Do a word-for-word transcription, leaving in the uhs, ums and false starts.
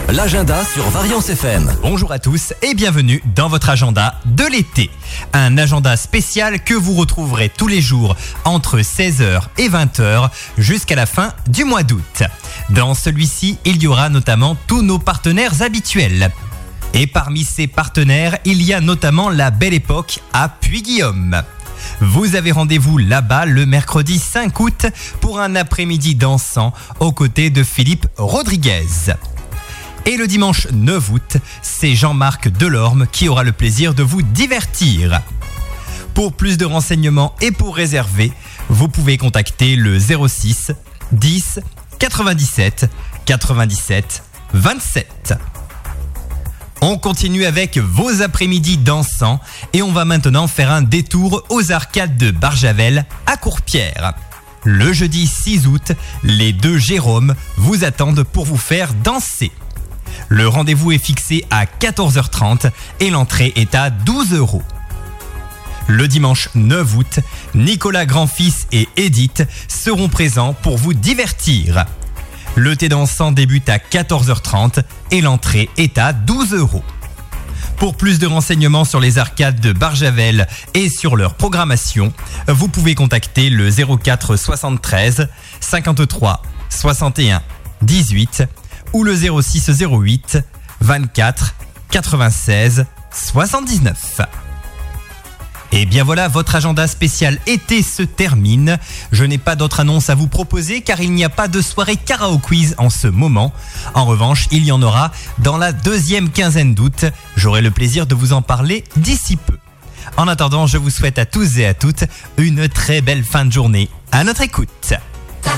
l'agenda sur Variance F M. Bonjour à tous et bienvenue dans votre agenda de l'été. Un agenda spécial que vous retrouverez tous les jours entre seize heures et vingt heures jusqu'à la fin du mois d'août. Dans celui-ci, il y aura notamment tous nos partenaires habituels. Et parmi ces partenaires, il y a notamment la Belle Époque à Puy-Guillaume. Vous avez rendez-vous là-bas le mercredi cinq août pour un après-midi dansant aux côtés de Philippe Rodriguez. Et le dimanche neuf août, c'est Jean-Marc Delorme qui aura le plaisir de vous divertir. Pour plus de renseignements et pour réserver, vous pouvez contacter le zéro six dix quatre-vingt-dix-sept quatre-vingt-dix-sept vingt-sept. On continue avec vos après-midi dansants et on va maintenant faire un détour aux arcades de Barjavel à Courpierre. Le jeudi six août, les deux Jérôme vous attendent pour vous faire danser. Le rendez-vous est fixé à quatorze heures trente et l'entrée est à douze euros. Le dimanche neuf août, Nicolas Grandfils et Edith seront présents pour vous divertir. Le thé dansant débute à quatorze heures trente et l'entrée est à douze euros. Pour plus de renseignements sur les arcades de Barjavel et sur leur programmation, vous pouvez contacter le zéro quatre soixante-treize cinquante-trois soixante et un dix-huit ou le zéro six zéro huit vingt-quatre quatre-vingt-seize soixante-dix-neuf. Et bien voilà, votre agenda spécial été se termine. Je n'ai pas d'autre annonce à vous proposer car il n'y a pas de soirée karaoke quiz en ce moment. En revanche, il y en aura dans la deuxième quinzaine d'août. J'aurai le plaisir de vous en parler d'ici peu. En attendant, je vous souhaite à tous et à toutes une très belle fin de journée. À notre écoute.